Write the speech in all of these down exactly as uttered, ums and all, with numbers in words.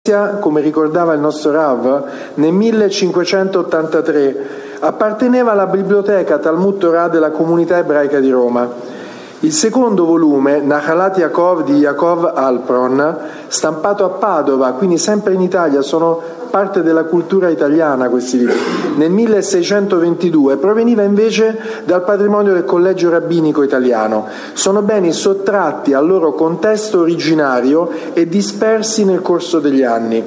come ricordava il nostro Rav, nel millecinquecentottantatré apparteneva alla biblioteca Talmud Torah della comunità ebraica di Roma. Il secondo volume, Nachalat Yaakov di Yaakov Alpron, stampato a Padova, quindi sempre in Italia, sono parte della cultura italiana questi libri, nel milleseicentoventidue, proveniva invece dal patrimonio del Collegio Rabbinico Italiano. Sono beni sottratti al loro contesto originario e dispersi nel corso degli anni.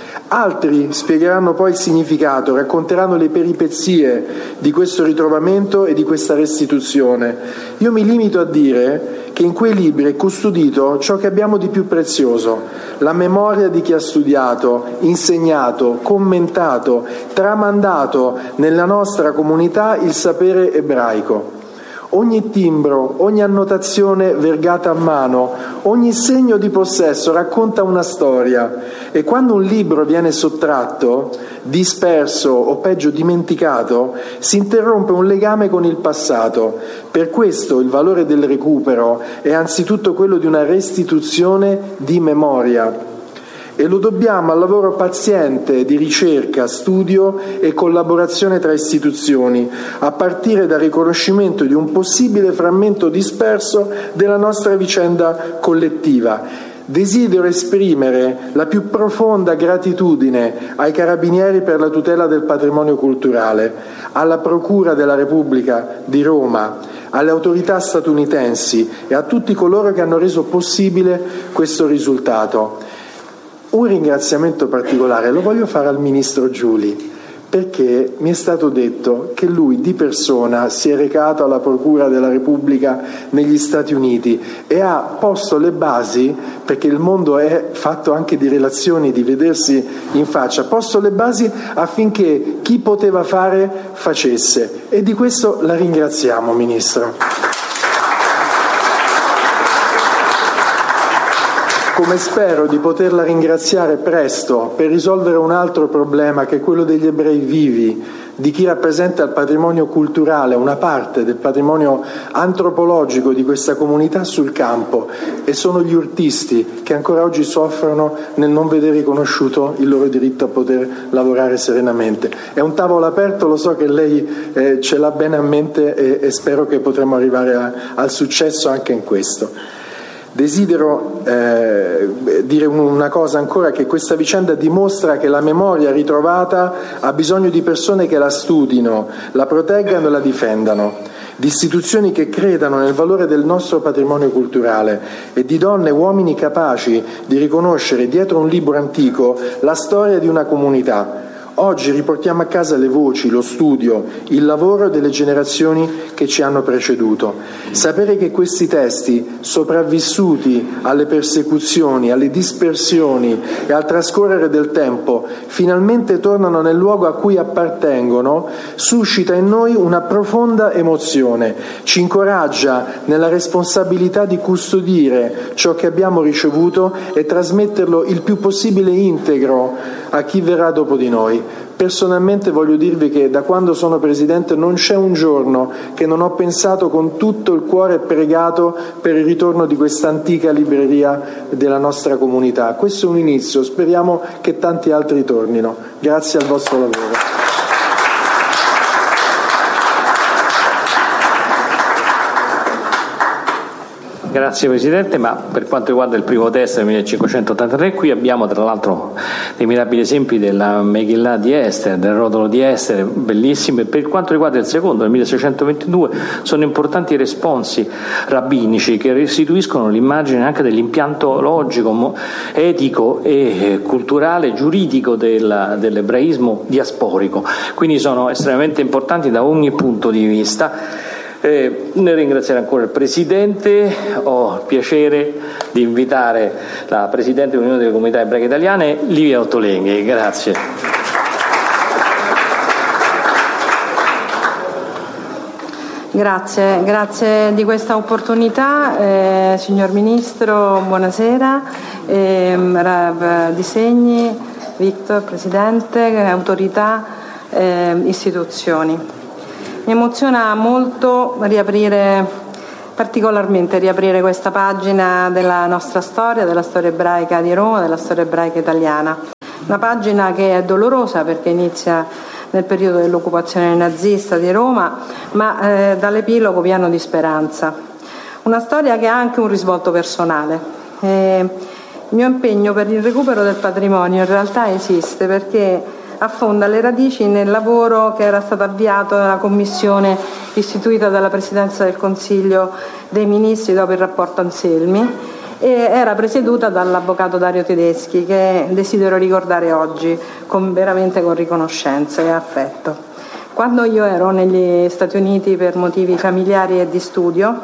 Altri spiegheranno poi il significato, racconteranno le peripezie di questo ritrovamento e di questa restituzione. Io mi limito a dire che in quei libri è custodito ciò che abbiamo di più prezioso, la memoria di chi ha studiato, insegnato, commentato, tramandato nella nostra comunità il sapere ebraico. Ogni timbro, ogni annotazione vergata a mano, ogni segno di possesso racconta una storia, e quando un libro viene sottratto, disperso o peggio dimenticato, si interrompe un legame con il passato. Per questo il valore del recupero è anzitutto quello di una restituzione di memoria. E lo dobbiamo al lavoro paziente di ricerca, studio e collaborazione tra istituzioni, a partire dal riconoscimento di un possibile frammento disperso della nostra vicenda collettiva. Desidero esprimere la più profonda gratitudine ai Carabinieri per la tutela del patrimonio culturale, alla Procura della Repubblica di Roma, alle autorità statunitensi e a tutti coloro che hanno reso possibile questo risultato. Un ringraziamento particolare lo voglio fare al Ministro Giuli, perché mi è stato detto che lui di persona si è recato alla Procura della Repubblica negli Stati Uniti e ha posto le basi, perché il mondo è fatto anche di relazioni, di vedersi in faccia, ha posto le basi affinché chi poteva fare facesse, e di questo la ringraziamo, Ministro. Come spero di poterla ringraziare presto per risolvere un altro problema, che è quello degli ebrei vivi, di chi rappresenta il patrimonio culturale, una parte del patrimonio antropologico di questa comunità sul campo, e sono gli urtisti che ancora oggi soffrono nel non vedere riconosciuto il loro diritto a poter lavorare serenamente. È un tavolo aperto, lo so che lei eh, ce l'ha bene a mente, e, e spero che potremo arrivare a, al successo anche in questo. Desidero eh, dire una cosa ancora, che questa vicenda dimostra che la memoria ritrovata ha bisogno di persone che la studino, la proteggano e la difendano, di istituzioni che credano nel valore del nostro patrimonio culturale e di donne e uomini capaci di riconoscere dietro un libro antico la storia di una comunità. Oggi riportiamo a casa le voci, lo studio, il lavoro delle generazioni che ci hanno preceduto. Sapere che questi testi, sopravvissuti alle persecuzioni, alle dispersioni e al trascorrere del tempo, finalmente tornano nel luogo a cui appartengono, suscita in noi una profonda emozione, ci incoraggia nella responsabilità di custodire ciò che abbiamo ricevuto e trasmetterlo il più possibile integro a chi verrà dopo di noi. Personalmente voglio dirvi che da quando sono Presidente non c'è un giorno che non ho pensato con tutto il cuore e pregato per il ritorno di questa antica libreria della nostra comunità. Questo è un inizio, speriamo che tanti altri tornino. Grazie al vostro lavoro. Grazie Presidente, ma per quanto riguarda il primo testo del millecinquecentottantatré, qui abbiamo tra l'altro dei mirabili esempi della Megillah di Esther, del Rodolo di Esther, bellissimi. Per quanto riguarda il secondo, del milleseicentoventidue, sono importanti responsi rabbinici che restituiscono l'immagine anche dell'impianto logico, etico e culturale, giuridico del, dell'ebraismo diasporico. Quindi sono estremamente importanti da ogni punto di vista. Eh, nel ringraziare ancora il Presidente, ho il piacere di invitare la Presidente dell'Unione delle Comunità Ebraiche Italiane, Livia Ottolenghi. Grazie. Grazie, grazie di questa opportunità, eh, signor Ministro, buonasera, eh, Rav Disegni, Victor, Presidente, autorità, eh, istituzioni. Mi emoziona molto riaprire, particolarmente riaprire questa pagina della nostra storia, della storia ebraica di Roma, della storia ebraica italiana. Una pagina che è dolorosa perché inizia nel periodo dell'occupazione nazista di Roma, ma eh, dall'epilogo pieno di speranza. Una storia che ha anche un risvolto personale. Eh, il mio impegno per il recupero del patrimonio in realtà esiste perché affonda le radici nel lavoro che era stato avviato dalla commissione istituita dalla Presidenza del Consiglio dei Ministri dopo il rapporto Anselmi, e era presieduta dall'avvocato Dario Tedeschi, che desidero ricordare oggi con, veramente con riconoscenza e affetto. Quando io ero negli Stati Uniti per motivi familiari e di studio,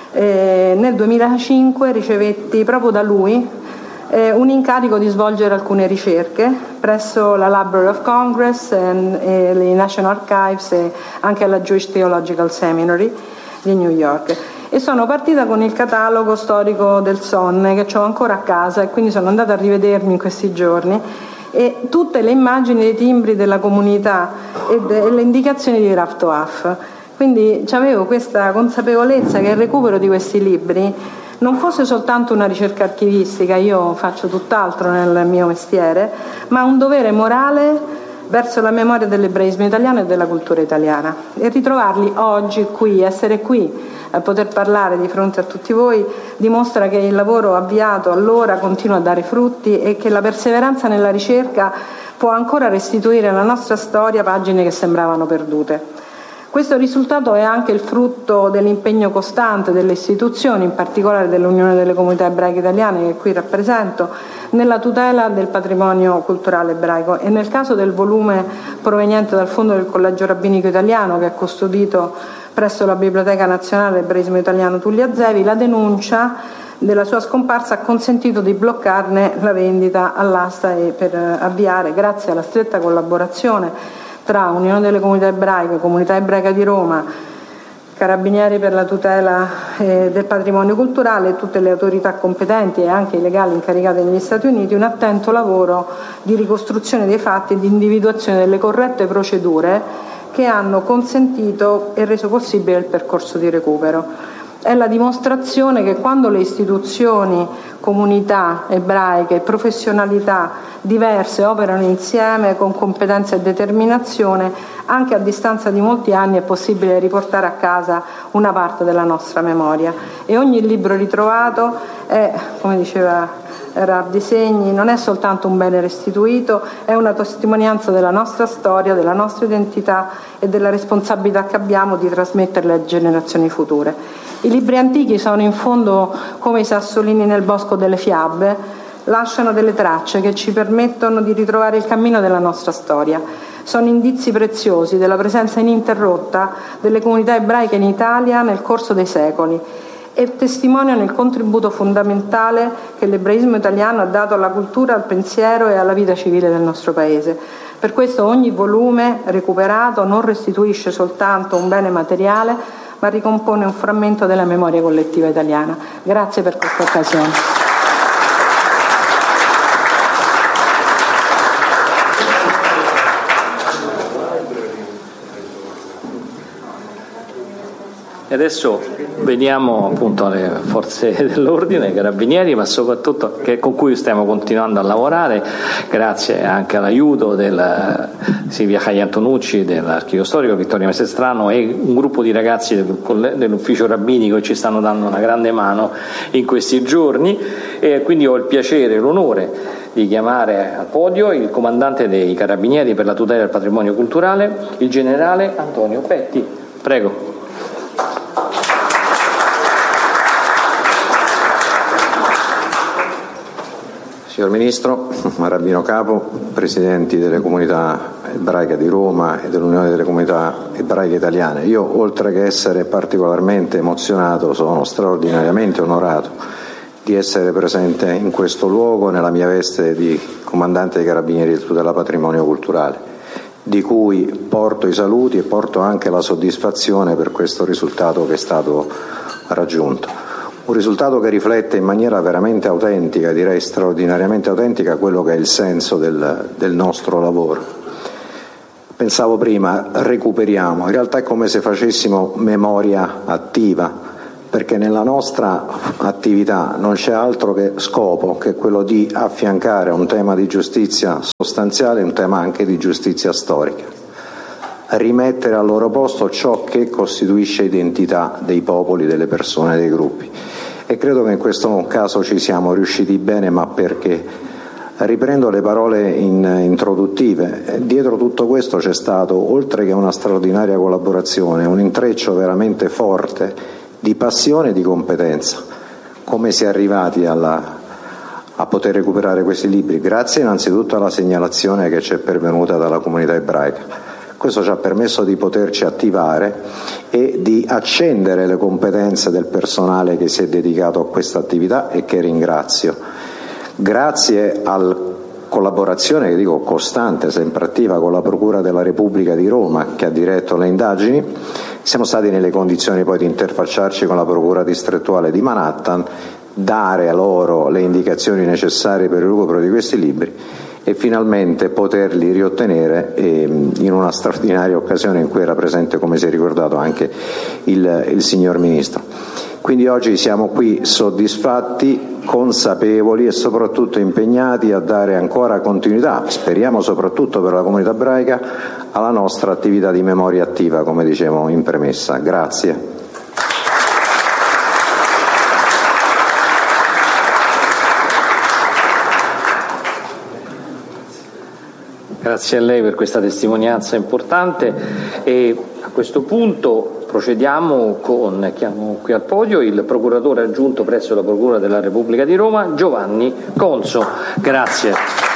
eh, nel duemilacinque ricevetti proprio da lui eh, un incarico di svolgere alcune ricerche presso la Library of Congress e, e le National Archives e anche alla Jewish Theological Seminary di New York. E sono partita con il catalogo storico del Sonne, che ho ancora a casa, e quindi sono andata a rivedermi in questi giorni, e tutte le immagini dei timbri della comunità e, de- e le indicazioni di Rav Toaf. Quindi avevo questa consapevolezza che il recupero di questi libri non fosse soltanto una ricerca archivistica, io faccio tutt'altro nel mio mestiere, ma un dovere morale verso la memoria dell'ebraismo italiano e della cultura italiana. E ritrovarli oggi qui, essere qui, a poter parlare di fronte a tutti voi, dimostra che il lavoro avviato allora continua a dare frutti e che la perseveranza nella ricerca può ancora restituire alla nostra storia pagine che sembravano perdute. Questo risultato è anche il frutto dell'impegno costante delle istituzioni, in particolare dell'Unione delle Comunità Ebraiche Italiane, che qui rappresento, nella tutela del patrimonio culturale ebraico. E nel caso del volume proveniente dal Fondo del Collegio Rabbinico Italiano, che è custodito presso la Biblioteca Nazionale Ebraismo Italiano Tullia Zevi, la denuncia della sua scomparsa ha consentito di bloccarne la vendita all'asta e per avviare, grazie alla stretta collaborazione tra Unione delle Comunità Ebraiche, Comunità Ebraica di Roma, Carabinieri per la tutela eh, del patrimonio culturale e tutte le autorità competenti e anche i legali incaricati negli Stati Uniti, un attento lavoro di ricostruzione dei fatti e di individuazione delle corrette procedure che hanno consentito e reso possibile il percorso di recupero. È la dimostrazione che quando le istituzioni, comunità ebraiche e professionalità diverse operano insieme con competenza e determinazione, anche a distanza di molti anni è possibile riportare a casa una parte della nostra memoria. E ogni libro ritrovato è, come diceva Rav Disegni, non è soltanto un bene restituito, è una testimonianza della nostra storia, della nostra identità e della responsabilità che abbiamo di trasmetterle alle generazioni future. I libri antichi sono in fondo come i sassolini nel bosco delle fiabe, lasciano delle tracce che ci permettono di ritrovare il cammino della nostra storia. Sono indizi preziosi della presenza ininterrotta delle comunità ebraiche in Italia nel corso dei secoli e testimoniano il contributo fondamentale che l'ebraismo italiano ha dato alla cultura, al pensiero e alla vita civile del nostro Paese. Per questo ogni volume recuperato non restituisce soltanto un bene materiale, ma ricompone un frammento della memoria collettiva italiana. Grazie per questa occasione. E adesso veniamo appunto alle forze dell'ordine, ai carabinieri, ma soprattutto che, con cui stiamo continuando a lavorare, grazie anche all'aiuto del Silvia Cagli Antonucci, dell'archivio storico Vittorio Mesestrano e un gruppo di ragazzi del, dell'ufficio rabbinico che ci stanno dando una grande mano in questi giorni. E quindi ho il piacere e l'onore di chiamare al podio il comandante dei Carabinieri per la tutela del patrimonio culturale, il generale Antonio Petti. Prego. Signor Ministro, Rabbino Capo, Presidenti delle Comunità Ebraiche di Roma e dell'Unione delle Comunità Ebraiche Italiane, io oltre che essere particolarmente emozionato sono straordinariamente onorato di essere presente in questo luogo nella mia veste di Comandante dei Carabinieri del tutela patrimonio culturale, di cui porto i saluti e porto anche la soddisfazione per questo risultato che è stato raggiunto. Un risultato che riflette in maniera veramente autentica, direi straordinariamente autentica, quello che è il senso del, del nostro lavoro. Pensavo prima, recuperiamo, in realtà è come se facessimo memoria attiva, perché nella nostra attività non c'è altro che scopo che quello di affiancare un tema di giustizia sostanziale, un tema anche di giustizia storica, rimettere al loro posto ciò che costituisce identità dei popoli, delle persone, dei gruppi. E credo che in questo caso ci siamo riusciti bene, ma perché? Riprendo le parole in, introduttive. Dietro tutto questo c'è stato, oltre che una straordinaria collaborazione, un intreccio veramente forte di passione e di competenza. Come si è arrivati alla, a poter recuperare questi libri? Grazie innanzitutto alla segnalazione che ci è pervenuta dalla comunità ebraica. Questo ci ha permesso di poterci attivare e di accendere le competenze del personale che si è dedicato a questa attività e che ringrazio. Grazie alla collaborazione, che dico costante, sempre attiva, con la Procura della Repubblica di Roma, che ha diretto le indagini, siamo stati nelle condizioni poi di interfacciarci con la Procura distrettuale di Manhattan, dare a loro le indicazioni necessarie per il recupero di questi libri e finalmente poterli riottenere in una straordinaria occasione in cui era presente, come si è ricordato, anche il, il signor Ministro. Quindi oggi siamo qui soddisfatti, consapevoli e soprattutto impegnati a dare ancora continuità, speriamo soprattutto per la comunità ebraica, alla nostra attività di memoria attiva, come dicevo in premessa. Grazie. Grazie a lei per questa testimonianza importante e a questo punto procediamo con, chiamo qui al podio il procuratore aggiunto presso la Procura della Repubblica di Roma, Giovanni Conso. Grazie.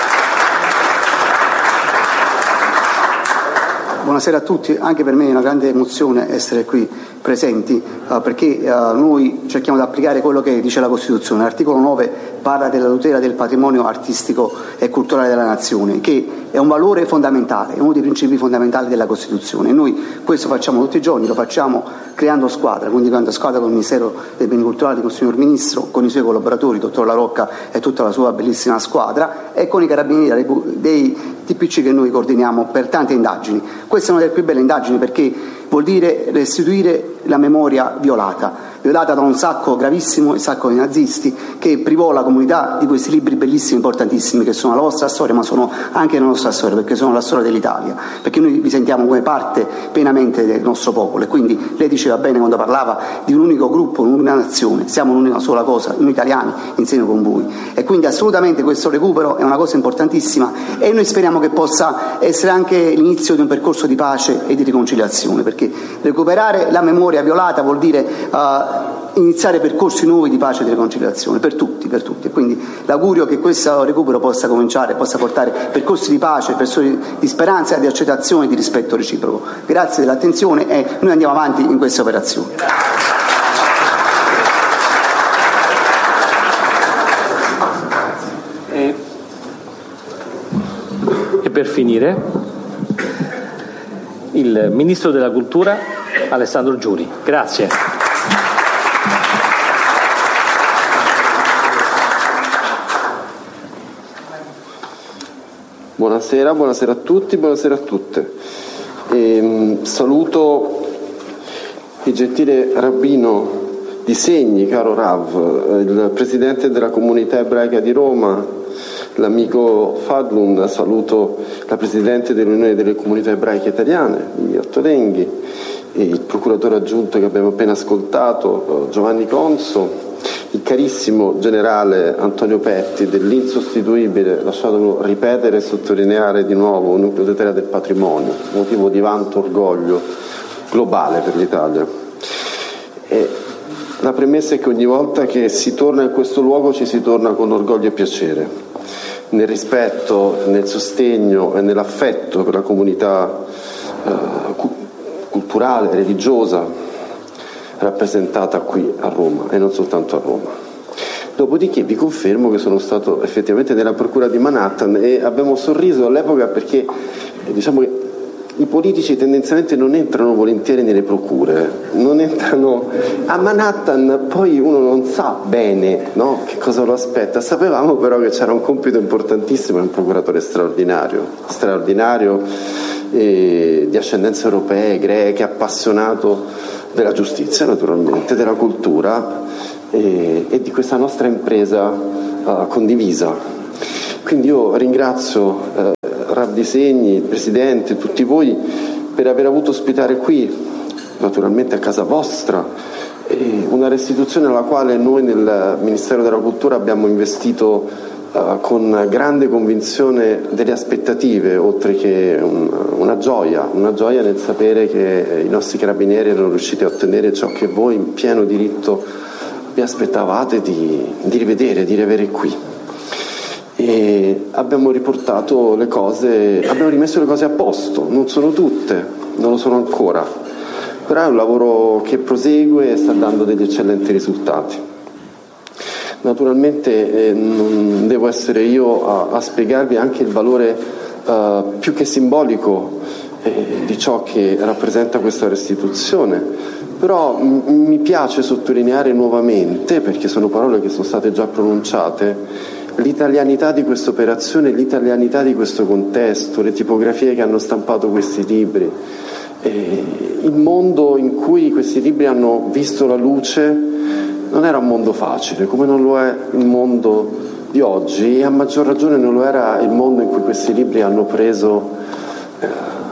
Buonasera a tutti, anche per me è una grande emozione essere qui presenti uh, perché uh, noi cerchiamo di applicare quello che dice la Costituzione. L'articolo nove parla della tutela del patrimonio artistico e culturale della nazione, che è un valore fondamentale, è uno dei principi fondamentali della Costituzione. E noi questo facciamo tutti i giorni, lo facciamo creando squadra, quindi creando squadra con il Ministero dei Beni Culturali, con il signor Ministro, con i suoi collaboratori, il dottor La Rocca e tutta la sua bellissima squadra, e con i carabinieri dei T P C che noi coordiniamo per tante indagini. Questa è una delle più belle indagini perché vuol dire restituire la memoria violata, violata da un sacco gravissimo, il sacco dei nazisti, che privò la comunità di questi libri bellissimi, importantissimi, che sono la vostra storia, ma sono anche la nostra storia, perché sono la storia dell'Italia, perché noi vi sentiamo come parte pienamente del nostro popolo. E quindi lei diceva bene quando parlava di un unico gruppo, un'unica nazione, siamo un'unica sola cosa, noi italiani insieme con voi. E quindi assolutamente questo recupero è una cosa importantissima e noi speriamo che possa essere anche l'inizio di un percorso di pace e di riconciliazione, perché recuperare la memoria violata vuol dire uh, iniziare percorsi nuovi di pace e di riconciliazione per tutti, per tutti. E quindi l'augurio che questo recupero possa cominciare, possa portare percorsi di pace, percorsi di speranza, di accettazione e di rispetto reciproco. Grazie dell'attenzione e noi andiamo avanti in questa operazione. E, e per finire il Ministro della Cultura Alessandro Giuri. Grazie. Buonasera, buonasera a tutti, buonasera a tutte. E, saluto il gentile rabbino di Segni, caro Rav, il presidente della comunità ebraica di Roma, l'amico Fadlun, saluto la presidente dell'Unione delle Comunità Ebraiche Italiane, Livia Ottolenghi, e il procuratore aggiunto che abbiamo appena ascoltato, Giovanni Conso, il carissimo generale Antonio Petti dell'insostituibile, lasciatemelo ripetere e sottolineare di nuovo, nucleo di tutela del patrimonio, motivo di vanto, orgoglio globale per l'Italia. E la premessa è che ogni volta che si torna in questo luogo ci si torna con orgoglio e piacere, nel rispetto, nel sostegno e nell'affetto per la comunità eh, culturale, religiosa rappresentata qui a Roma e non soltanto a Roma. Dopodiché vi confermo che sono stato effettivamente nella procura di Manhattan e abbiamo sorriso all'epoca perché diciamo che i politici tendenzialmente non entrano volentieri nelle procure, non entrano a Manhattan, poi uno non sa bene, no, che cosa lo aspetta. Sapevamo però che c'era un compito importantissimo e un procuratore straordinario, straordinario eh, di ascendenze europee, greche, appassionato della giustizia naturalmente, della cultura eh, e di questa nostra impresa eh, condivisa. Quindi io ringrazio eh, Rav Di Segni, il Presidente, tutti voi per aver avuto ospitare qui, naturalmente a casa vostra, una restituzione alla quale noi nel Ministero della Cultura abbiamo investito uh, con grande convinzione delle aspettative, oltre che un, una gioia, una gioia nel sapere che i nostri carabinieri erano riusciti a ottenere ciò che voi in pieno diritto vi aspettavate di, di rivedere, di riavere qui. E abbiamo riportato le cose, abbiamo rimesso le cose a posto, non sono tutte, non lo sono ancora. Però è un lavoro che prosegue e sta dando degli eccellenti risultati. Naturalmente eh, non devo essere io a, a spiegarvi anche il valore eh, più che simbolico eh, di ciò che rappresenta questa restituzione, però m- mi piace sottolineare nuovamente, perché sono parole che sono state già pronunciate, l'italianità di questa operazione, l'italianità di questo contesto, le tipografie che hanno stampato questi libri. Il mondo in cui questi libri hanno visto la luce non era un mondo facile, come non lo è il mondo di oggi, e a maggior ragione non lo era il mondo in cui questi libri hanno preso eh,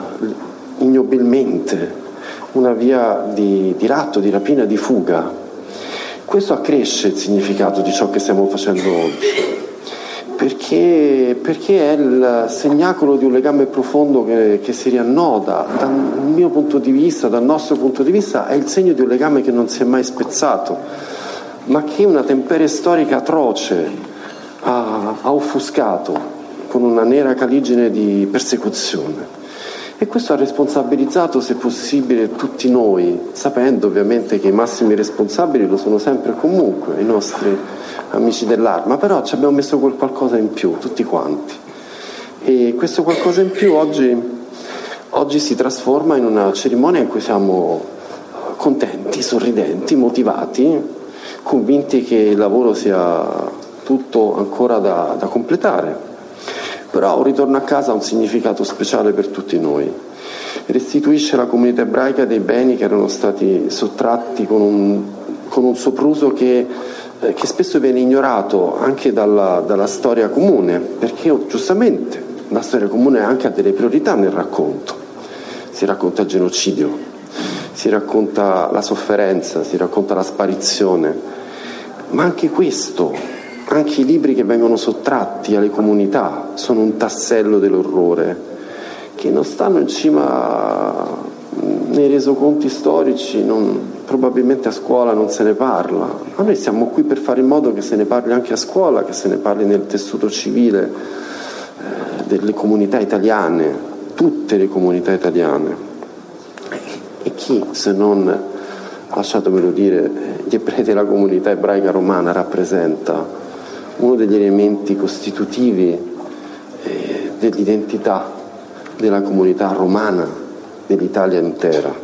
ignobilmente una via di, di ratto, di rapina, di fuga. Questo accresce il significato di ciò che stiamo facendo oggi. Perché, perché è il segnacolo di un legame profondo che, che si riannoda. Dal mio punto di vista, dal nostro punto di vista, è il segno di un legame che non si è mai spezzato, ma che una temperie storica atroce ha, ha offuscato con una nera caligine di persecuzione. E questo ha responsabilizzato, se possibile, tutti noi, sapendo ovviamente che i massimi responsabili lo sono sempre e comunque i nostri amici dell'arma, però ci abbiamo messo quel qualcosa in più, tutti quanti. E questo qualcosa in più oggi, oggi si trasforma in una cerimonia in cui siamo contenti, sorridenti, motivati, convinti che il lavoro sia tutto ancora da, da completare. Però un ritorno a casa ha un significato speciale per tutti noi. Restituisce alla comunità ebraica dei beni che erano stati sottratti con un, con un sopruso che, eh, che spesso viene ignorato anche dalla, dalla storia comune, perché giustamente la storia comune anche ha delle priorità nel racconto. Si racconta il genocidio, si racconta la sofferenza, si racconta la sparizione, ma anche questo, anche i libri che vengono sottratti alle comunità sono un tassello dell'orrore, che non stanno in cima nei resoconti storici, non, probabilmente a scuola non se ne parla, ma noi siamo qui per fare in modo che se ne parli anche a scuola, che se ne parli nel tessuto civile eh, delle comunità italiane, tutte le comunità italiane. E chi, se non, lasciatemelo dire, gli ebrei della comunità ebraica romana rappresenta uno degli elementi costitutivi eh, dell'identità della comunità romana, dell'Italia intera.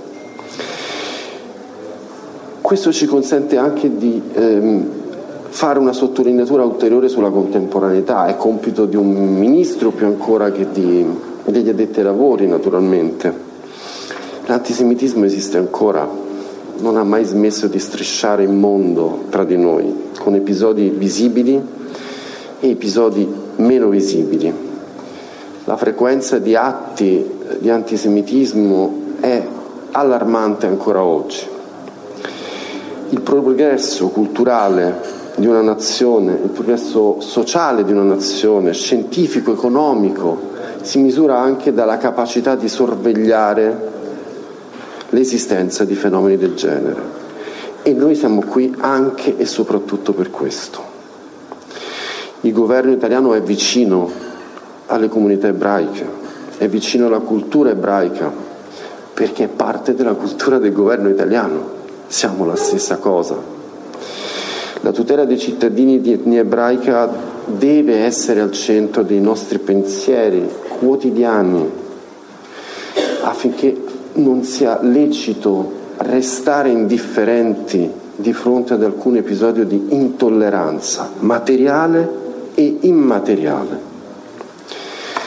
Questo ci consente anche di ehm, fare una sottolineatura ulteriore sulla contemporaneità. È compito di un ministro più ancora che di, degli addetti ai lavori, naturalmente. L'antisemitismo esiste ancora, non ha mai smesso di strisciare il mondo tra di noi, con episodi visibili e episodi meno visibili. La frequenza di atti di antisemitismo è allarmante ancora oggi. Il progresso culturale di una nazione, il progresso sociale di una nazione, scientifico, economico, si misura anche dalla capacità di sorvegliare l'esistenza di fenomeni del genere. E noi siamo qui anche e soprattutto per questo. Il governo italiano è vicino alle comunità ebraiche, è vicino alla cultura ebraica, perché è parte della cultura del governo italiano. Siamo la stessa cosa. La tutela dei cittadini di etnia ebraica deve essere al centro dei nostri pensieri quotidiani, affinché non sia lecito restare indifferenti di fronte ad alcun episodio di intolleranza materiale e immateriale.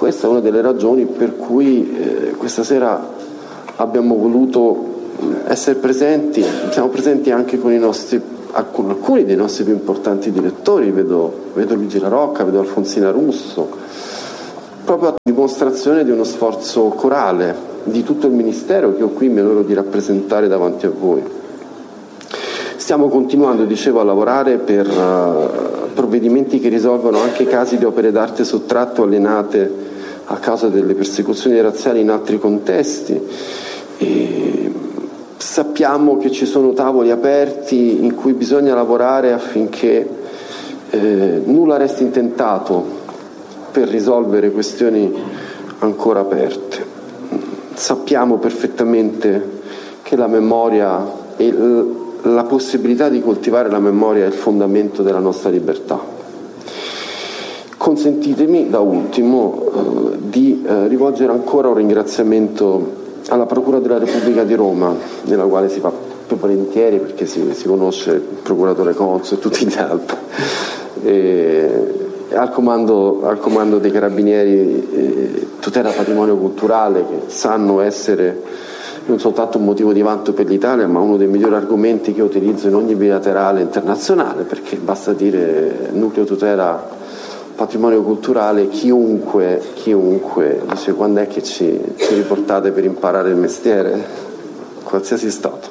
questa è una delle ragioni per cui eh, questa sera abbiamo voluto essere presenti, siamo presenti anche con i nostri, alcuni dei nostri più importanti direttori, vedo, vedo Luigi La Rocca, vedo Alfonsina Russo, proprio a dimostrazione di uno sforzo corale di tutto il Ministero che ho qui mi onoro di rappresentare davanti a voi. Stiamo continuando, dicevo, a lavorare per uh, provvedimenti che risolvono anche casi di opere d'arte sottratte o alienate a causa delle persecuzioni razziali in altri contesti. E sappiamo che ci sono tavoli aperti in cui bisogna lavorare affinché eh, nulla resti intentato per risolvere questioni ancora aperte. Sappiamo perfettamente che la memoria e la possibilità di coltivare la memoria è il fondamento della nostra libertà. Consentitemi da ultimo eh, di eh, rivolgere ancora un ringraziamento alla Procura della Repubblica di Roma, nella quale si fa più volentieri perché si, si conosce il procuratore Conso e tutti gli altri, e, e al, comando, al comando dei Carabinieri eh, tutela patrimonio culturale, che sanno essere non soltanto un motivo di vanto per l'Italia, ma uno dei migliori argomenti che utilizzo in ogni bilaterale internazionale, perché basta dire nucleo tutela patrimonio culturale, chiunque, chiunque dice quando è che ci, ci riportate per imparare il mestiere, qualsiasi stato.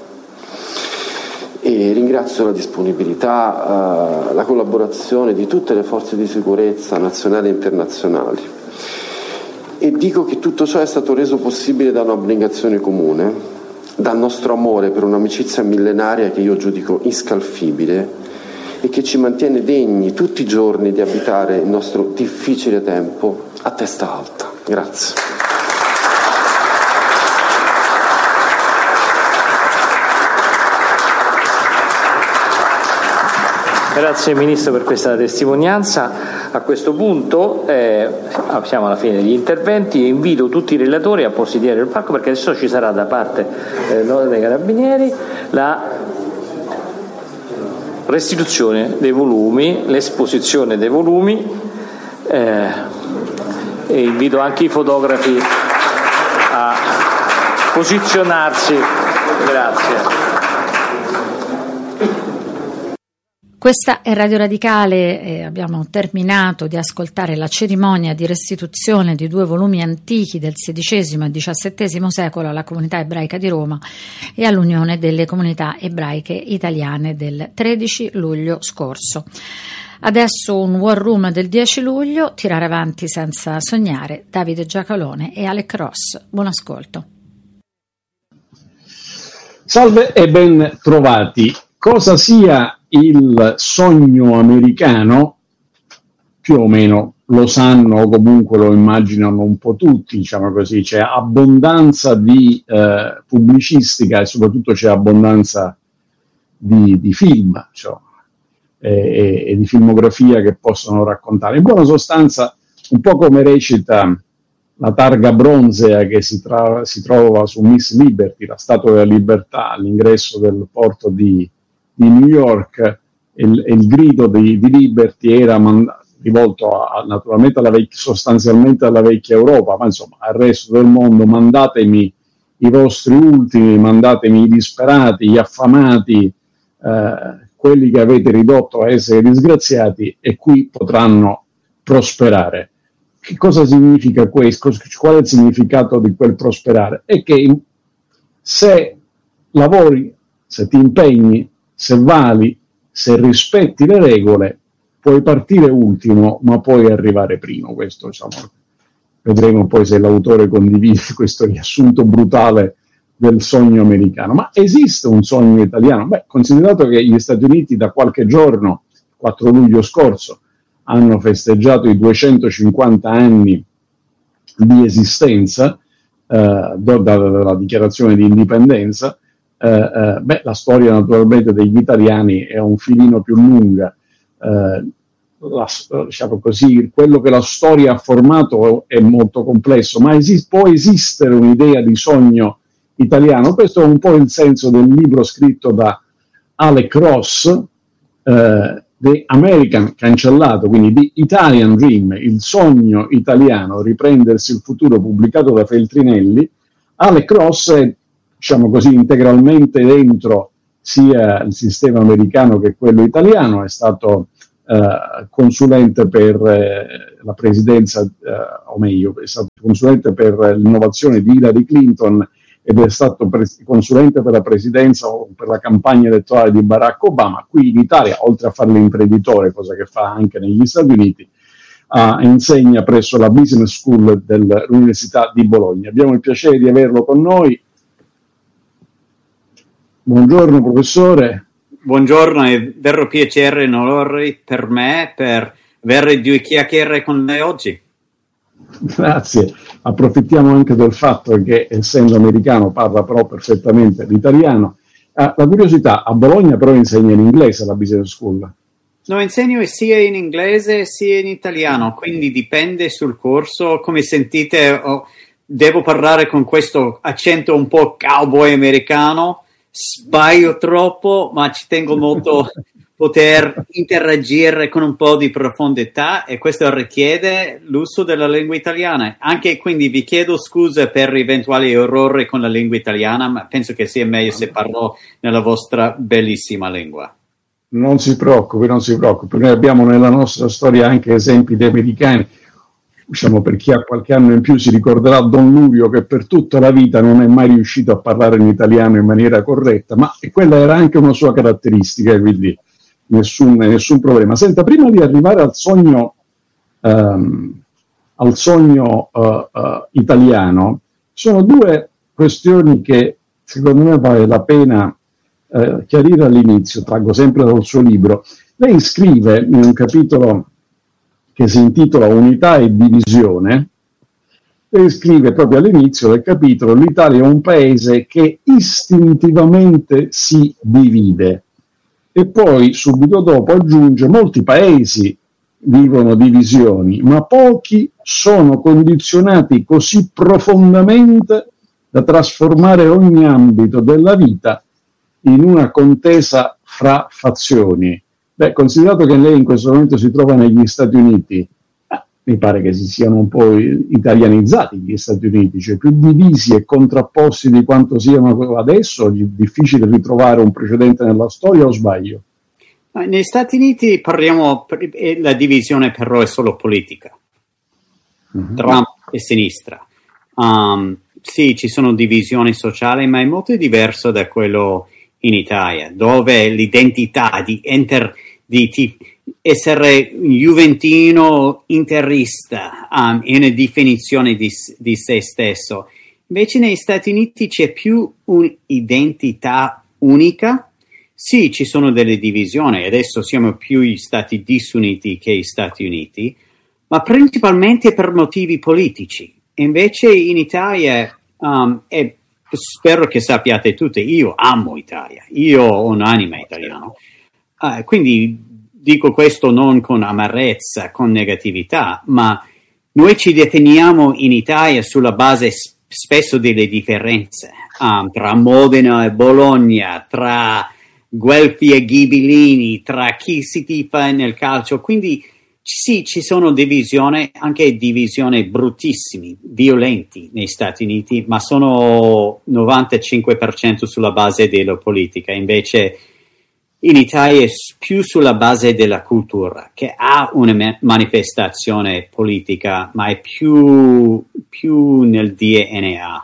E ringrazio la disponibilità, uh, la collaborazione di tutte le forze di sicurezza nazionali e internazionali. E dico che tutto ciò è stato reso possibile da un'abnegazione comune, dal nostro amore per un'amicizia millenaria che io giudico inscalfibile e che ci mantiene degni tutti i giorni di abitare il nostro difficile tempo a testa alta. Grazie. Grazie Ministro per questa testimonianza. A questo punto eh, siamo alla fine degli interventi e invito tutti i relatori a porsi dietro il palco, perché adesso ci sarà da parte eh, dei Carabinieri la restituzione dei volumi, l'esposizione dei volumi eh, e invito anche i fotografi a posizionarsi. Grazie. Questa è Radio Radicale e abbiamo terminato di ascoltare la cerimonia di restituzione di due volumi antichi del sedicesimo e diciassettesimo secolo alla Comunità Ebraica di Roma e all'Unione delle Comunità Ebraiche Italiane del tredici luglio scorso. Adesso un War Room del dieci luglio, Tirare avanti senza sognare, Davide Giacalone e Alec Ross. Buon ascolto. Salve e ben trovati. Cosa sia il sogno americano, più o meno lo sanno o comunque lo immaginano un po' tutti, diciamo così, c'è abbondanza di eh, pubblicistica e soprattutto c'è abbondanza di, di film, cioè, e, e di filmografia che possono raccontare. In buona sostanza, un po' come recita la targa bronzea che si, tra, si trova su Miss Liberty, la Statua della Libertà, all'ingresso del porto di di New York, il, il grido di, di Liberty era mand- rivolto a, naturalmente alla vec- sostanzialmente alla vecchia Europa, ma insomma al resto del mondo: mandatemi i vostri ultimi, mandatemi i disperati, gli affamati, eh, quelli che avete ridotto a essere disgraziati, e qui potranno prosperare. Che cosa significa questo? Qual è il significato di quel prosperare? È che se lavori, se ti impegni, se vali, se rispetti le regole, puoi partire ultimo, ma puoi arrivare primo. Questo, diciamo, vedremo poi se l'autore condivide questo riassunto brutale del sogno americano. Ma esiste un sogno italiano? Beh, considerato che gli Stati Uniti da qualche giorno, quattro luglio scorso, hanno festeggiato i duecentocinquanta anni di esistenza eh, dalla dichiarazione di indipendenza, Uh, uh, beh, la storia naturalmente degli italiani è un filino più lunga, uh, la, diciamo così, quello che la storia ha formato è molto complesso, ma esist- può esistere un'idea di sogno italiano? Questo è un po' il senso del libro scritto da Alec Ross, uh, The American cancellato, quindi The Italian Dream, il sogno italiano, riprendersi il futuro, pubblicato da Feltrinelli. Alec Ross è, diciamo così, integralmente dentro sia il sistema americano che quello italiano, è stato eh, consulente per eh, la presidenza, eh, o meglio, è stato consulente per l'innovazione di Hillary Clinton ed è stato pres- consulente per la presidenza o per la campagna elettorale di Barack Obama. Qui in Italia, oltre a fare l'imprenditore, cosa che fa anche negli Stati Uniti, Uh, insegna presso la Business School dell'Università di Bologna. Abbiamo il piacere di averlo con noi. Buongiorno professore. Buongiorno, è vero piacere e onore per me per avere due chiacchiere con lei oggi. Grazie. Approfittiamo anche del fatto che, essendo americano, parla però perfettamente l'italiano. Uh, la curiosità, a Bologna però insegna in inglese alla Business School. No, insegno sia in inglese sia in italiano, quindi dipende sul corso. Come sentite, oh, devo parlare con questo accento un po' cowboy americano, sbaglio troppo, ma ci tengo molto a poter interagire con un po' di profondità e questo richiede l'uso della lingua italiana. Anche quindi vi chiedo scusa per eventuali errori con la lingua italiana, ma penso che sia meglio se parlo nella vostra bellissima lingua. Non si preoccupi, non si preoccupi. Noi abbiamo nella nostra storia anche esempi di americani. Diciamo, per chi ha qualche anno in più si ricorderà Don Lurio, che per tutta la vita non è mai riuscito a parlare in italiano in maniera corretta, ma quella era anche una sua caratteristica, quindi nessun, nessun problema. Senta, prima di arrivare al sogno, um, al sogno uh, uh, italiano, sono due questioni che secondo me vale la pena Eh, chiarire all'inizio. Traggo sempre dal suo libro. Lei scrive in un capitolo che si intitola Unità e divisione, lei scrive proprio all'inizio del capitolo: l'Italia è un paese che istintivamente si divide, e poi subito dopo aggiunge: molti paesi vivono divisioni, ma pochi sono condizionati così profondamente da trasformare ogni ambito della vita in una contesa fra fazioni. Beh, considerato che lei in questo momento si trova negli Stati Uniti, eh, mi pare che si siano un po' italianizzati gli Stati Uniti, cioè più divisi e contrapposti di quanto siano adesso. È difficile ritrovare un precedente nella storia, o sbaglio? Negli Stati Uniti parliamo, la divisione però è solo politica, uh-huh. Trump e sinistra. Um, sì, ci sono divisioni sociali, ma è molto diverso da quello in Italia, dove l'identità di, enter, di t- essere juventino interista um, è una definizione di, di se stesso. Invece negli Stati Uniti c'è più un'identità unica. Sì, ci sono delle divisioni, adesso siamo più gli Stati disuniti che gli Stati Uniti, ma principalmente per motivi politici. Invece in Italia, um, è spero che sappiate tutti, io amo Italia, io ho un'anima italiana, uh, quindi dico questo non con amarezza, con negatività, ma noi ci definiamo in Italia sulla base sp- spesso delle differenze um, tra Modena e Bologna, tra Guelfi e Ghibellini, tra chi si tifa nel calcio, quindi sì, ci sono divisioni, anche divisioni bruttissime, violenti negli Stati Uniti, ma sono novantacinque per cento sulla base della politica. Invece in Italia è più sulla base della cultura, che ha una manifestazione politica, ma è più, più nel D N A.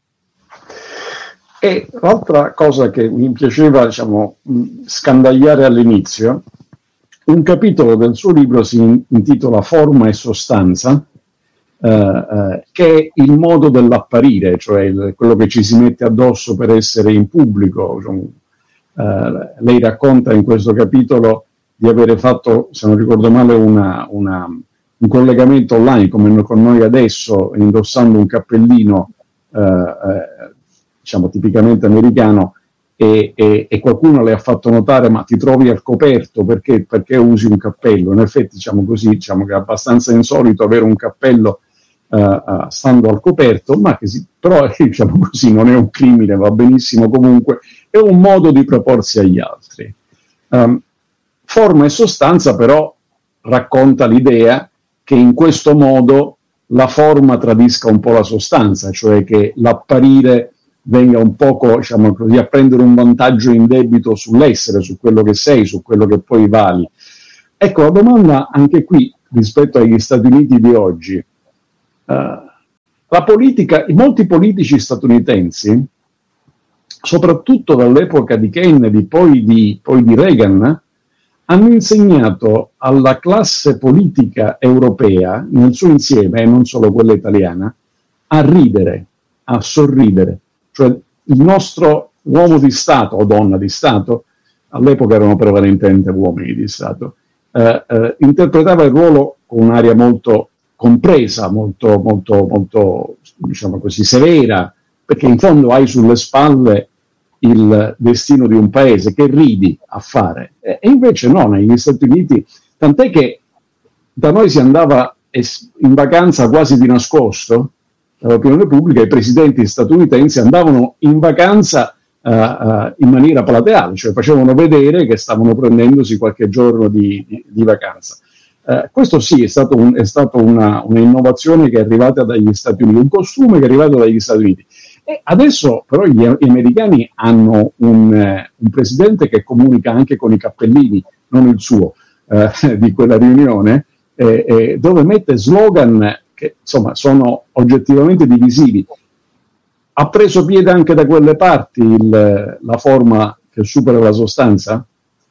E l'altra cosa che mi piaceva, diciamo, scandagliare all'inizio, un capitolo del suo libro si intitola Forma e sostanza, eh, eh, che è il modo dell'apparire, cioè il, quello che ci si mette addosso per essere in pubblico. Diciamo, eh, lei racconta in questo capitolo di avere fatto, se non ricordo male, una, una, un collegamento online come con noi adesso, indossando un cappellino eh, eh, diciamo tipicamente americano, E, e, e qualcuno le ha fatto notare: ma ti trovi al coperto perché, perché usi un cappello? In effetti, diciamo così, diciamo che è abbastanza insolito avere un cappello uh, uh, stando al coperto, ma che si, però diciamo così non è un crimine, va benissimo comunque, è un modo di proporsi agli altri. Um, Forma e sostanza però racconta l'idea che in questo modo la forma tradisca un po' la sostanza, cioè che l'apparire venga un poco, diciamo così, a prendere un vantaggio indebito sull'essere, su quello che sei, su quello che poi vali. Ecco, la domanda anche qui, rispetto agli Stati Uniti di oggi, eh, la politica, molti politici statunitensi, soprattutto dall'epoca di Kennedy, poi di, poi di Reagan, hanno insegnato alla classe politica europea, nel suo insieme, e non solo quella italiana, a ridere, a sorridere. Cioè il nostro uomo di Stato o donna di Stato, all'epoca erano prevalentemente uomini di Stato, eh, eh, interpretava il ruolo con un'aria molto compresa, molto, molto, molto, diciamo così, severa, perché in fondo hai sulle spalle il destino di un paese che ridi a fare. E invece no, negli Stati Uniti, tant'è che da noi si andava in vacanza quasi di nascosto, dall'opinione pubblica, i presidenti statunitensi andavano in vacanza uh, uh, in maniera plateale, cioè facevano vedere che stavano prendendosi qualche giorno di, di, di vacanza. Uh, questo sì, è stato, un, è stato una, un'innovazione che è arrivata dagli Stati Uniti, un costume che è arrivato dagli Stati Uniti. E adesso però gli, gli americani hanno un, eh, un presidente che comunica anche con i cappellini, non il suo, eh, di quella riunione, eh, eh, dove mette slogan che insomma sono oggettivamente divisivi. Ha preso piede anche da quelle parti il, la forma che supera la sostanza?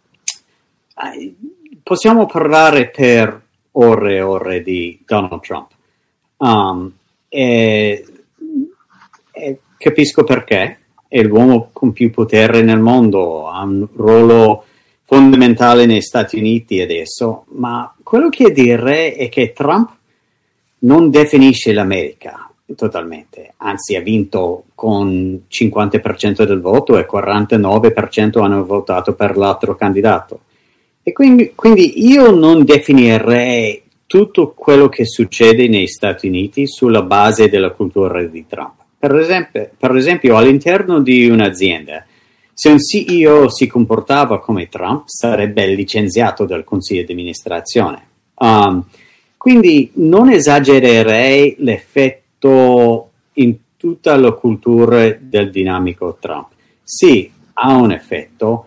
Possiamo parlare per ore e ore di Donald Trump. Um, e, e capisco perché. È l'uomo con più potere nel mondo, ha un ruolo fondamentale negli Stati Uniti adesso, ma quello che dire è che Trump non definisce l'America totalmente, anzi ha vinto con cinquanta per cento del voto e quarantanove per cento hanno votato per l'altro candidato. E quindi, quindi io non definirei tutto quello che succede negli Stati Uniti sulla base della cultura di Trump. Per esempio, per esempio all'interno di un'azienda, se un C E O si comportava come Trump, sarebbe licenziato dal consiglio di amministrazione. Um, Quindi non esagererei l'effetto in tutta la cultura del dinamico Trump. Sì, ha un effetto,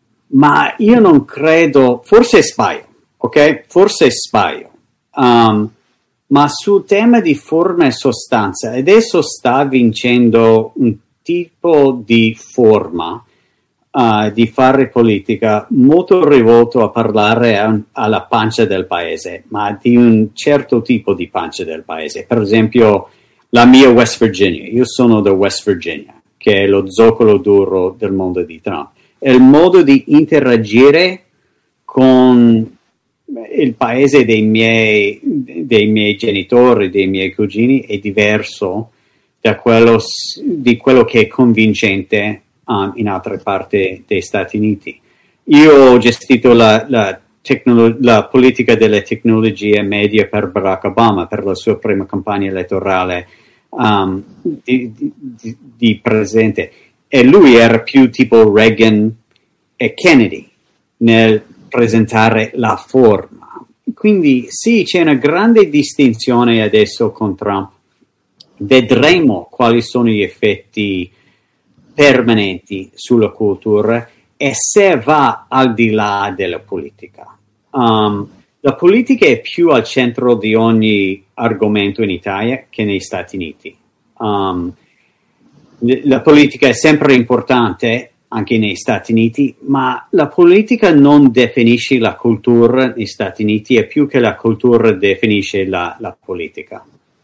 ma io non credo, forse sbaglio, ok? Forse sbaglio. Um, ma sul tema di forma e sostanza, adesso sta vincendo un tipo di forma Uh, di fare politica molto rivolto a parlare a, alla pancia del paese, ma di un certo tipo di pancia del paese. Per esempio la mia West Virginia, io sono da West Virginia, che è lo zoccolo duro del mondo di Trump. E il modo di interagire con il paese dei miei, dei miei genitori, dei miei cugini è diverso da quello, di quello che è convincente Um, in altre parti degli Stati Uniti. Io ho gestito la, la, tecnolo- la politica delle tecnologie media per Barack Obama, per la sua prima campagna elettorale um, di, di, di presidente, e lui era più tipo Reagan e Kennedy nel presentare la forma. Quindi sì, c'è una grande distinzione adesso con Trump. Vedremo quali sono gli effetti permanenti sulla cultura e se va al di là della politica. Um, la politica è più al centro di ogni argomento in Italia che negli Stati Uniti. Um, la politica è sempre importante anche negli Stati Uniti, ma la politica non definisce la cultura negli Stati Uniti, è più che la cultura definisce la, la politica.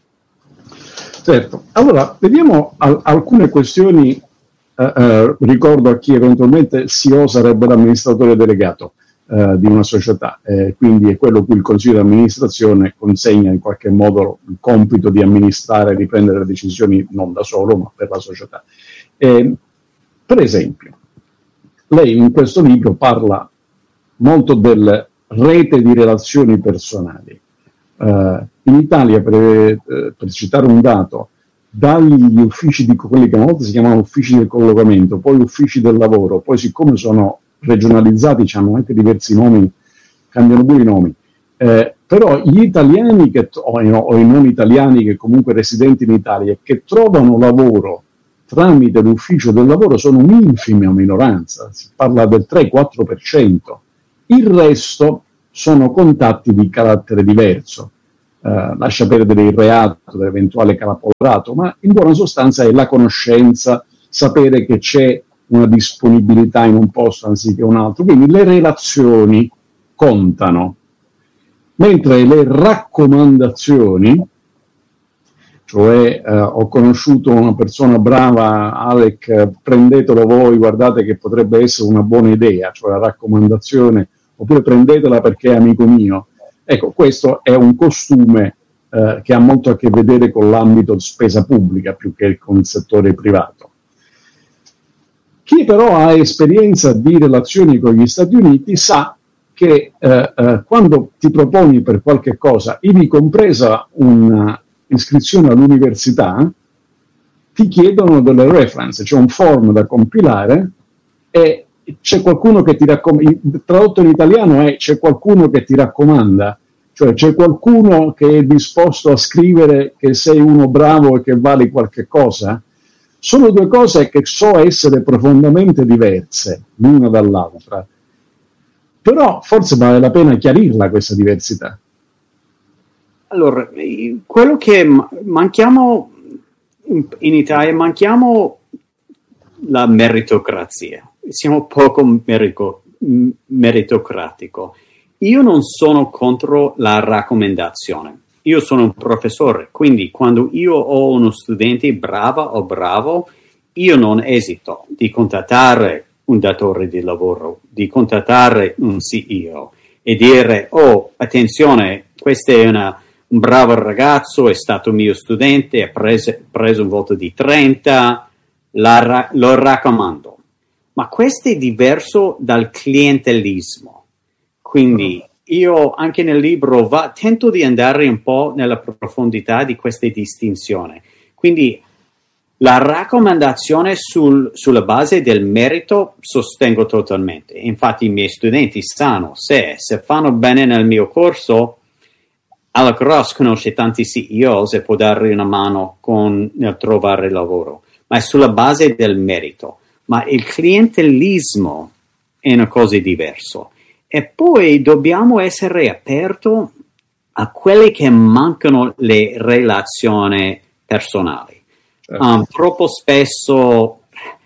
Certo. Allora, vediamo al- alcune questioni. Uh, uh, ricordo a chi eventualmente il C E O sarebbe l'amministratore delegato uh, di una società, eh, quindi è quello cui il consiglio di amministrazione consegna in qualche modo il compito di amministrare e di prendere le decisioni non da solo ma per la società. Eh, per esempio, lei in questo libro parla molto della rete di relazioni personali. Uh, in Italia, per, per citare un dato, dagli uffici di quelli che una volta si chiamavano uffici del collocamento, poi uffici del lavoro, poi siccome sono regionalizzati, hanno anche diversi nomi cambiano pure i nomi. Eh, però gli italiani che, o, o i non italiani che comunque residenti in Italia che trovano lavoro tramite l'ufficio del lavoro sono un'infima minoranza, si parla del tre quattro per cento. Il resto sono contatti di carattere diverso, eh, lascia perdere il reato, l'eventuale caporalato, ma in buona sostanza è la conoscenza, sapere che c'è una disponibilità in un posto anziché un altro, quindi le relazioni contano, mentre le raccomandazioni, cioè eh, ho conosciuto una persona brava, Alec, prendetelo voi, guardate che potrebbe essere una buona idea, cioè la raccomandazione, oppure prendetela perché è amico mio. Ecco, questo è un costume eh, che ha molto a che vedere con l'ambito di spesa pubblica più che con il settore privato. Chi però ha esperienza di relazioni con gli Stati Uniti sa che eh, eh, quando ti proponi per qualche cosa, ivi compresa una iscrizione all'università, ti chiedono delle reference, c'è un form da compilare e c'è qualcuno che ti raccomanda, tradotto in italiano è c'è qualcuno che ti raccomanda, cioè c'è qualcuno che è disposto a scrivere che sei uno bravo e che vali qualche cosa. Sono due cose che so essere profondamente diverse l'una dall'altra, però forse vale la pena chiarirla questa diversità. Allora, quello che manchiamo in Italia, manchiamo la meritocrazia, siamo poco merico, meritocratico. Io non sono contro la raccomandazione, io sono un professore, quindi quando io ho uno studente brava o bravo, io non esito di contattare un datore di lavoro, di contattare un C E O e dire, oh, attenzione, questo è una un bravo ragazzo, è stato mio studente, ha preso, preso un voto di trenta, la, lo raccomando. Ma questo è diverso dal clientelismo. Quindi io anche nel libro va, tento di andare un po' nella profondità di queste distinzioni. Quindi la raccomandazione sul, sulla base del merito sostengo totalmente. Infatti i miei studenti sanno se, se fanno bene nel mio corso, Alec Ross conosce tanti C E Os e può dargli una mano con, nel trovare lavoro, ma è sulla base del merito. Ma il clientelismo è una cosa diversa. E poi dobbiamo essere aperti a quelle che mancano le relazioni personali. Certo. Um, troppo spesso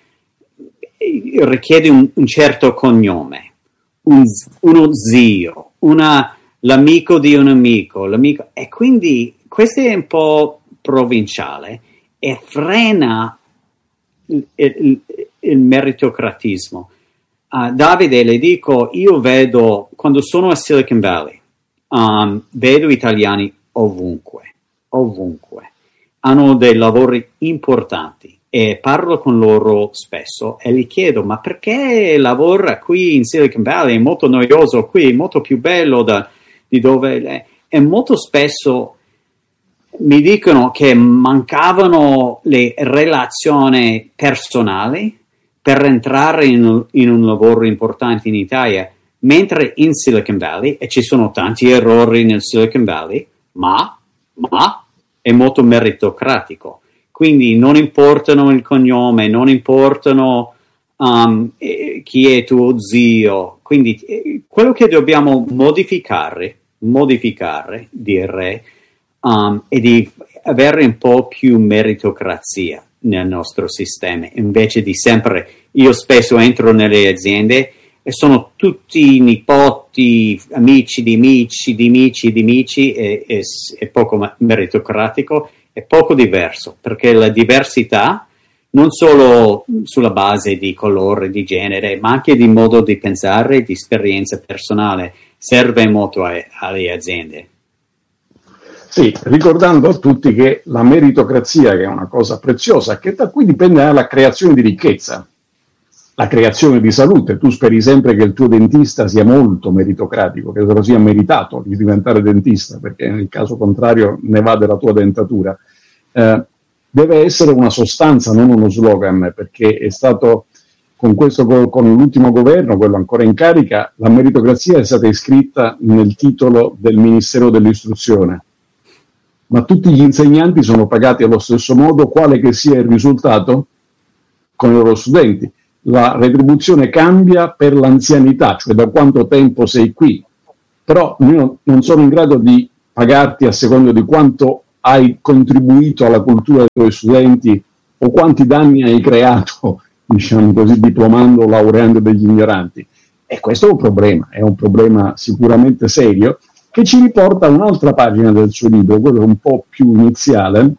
richiede un, un certo cognome, un, uno zio, una... l'amico di un amico, l'amico, e quindi questo è un po' provinciale e frena il, il, il meritocratismo. Uh, Davide, le dico, io vedo, quando sono a Silicon Valley, um, vedo italiani ovunque, ovunque, hanno dei lavori importanti e parlo con loro spesso e gli chiedo, ma perché lavora qui in Silicon Valley? È molto noioso qui, è molto più bello da di dove è. E molto spesso mi dicono che mancavano le relazioni personali per entrare in, in un lavoro importante in Italia, mentre in Silicon Valley, e ci sono tanti errori nel Silicon Valley, ma, ma è molto meritocratico. Quindi non importano il cognome, non importano um, eh, chi è tuo zio. Quindi eh, quello che dobbiamo modificare modificare, direi, um, e di avere un po' più meritocrazia nel nostro sistema, invece di sempre, io spesso entro nelle aziende e sono tutti nipoti, amici di amici, di amici, di amici, e, e, è poco meritocratico, è poco diverso, perché la diversità, non solo sulla base di colore, di genere, ma anche di modo di pensare, di esperienza personale, serve molto a, alle aziende. Sì, ricordando a tutti che la meritocrazia, che è una cosa preziosa, che da cui dipende la creazione di ricchezza, la creazione di salute. Tu speri sempre che il tuo dentista sia molto meritocratico, che lo sia meritato di diventare dentista, perché nel caso contrario ne va della tua dentatura. Eh, deve essere una sostanza, non uno slogan, perché è stato con, questo, con l'ultimo governo, quello ancora in carica, la meritocrazia è stata iscritta nel titolo del Ministero dell'Istruzione. Ma tutti gli insegnanti sono pagati allo stesso modo, quale che sia il risultato con i loro studenti. La retribuzione cambia per l'anzianità, cioè da quanto tempo sei qui, però io non sono in grado di pagarti a seconda di quanto hai contribuito alla cultura dei tuoi studenti o quanti danni hai creato, diciamo così, diplomando o laureando degli ignoranti. E questo è un problema, è un problema sicuramente serio, che ci riporta a un'altra pagina del suo libro, quello un po' più iniziale,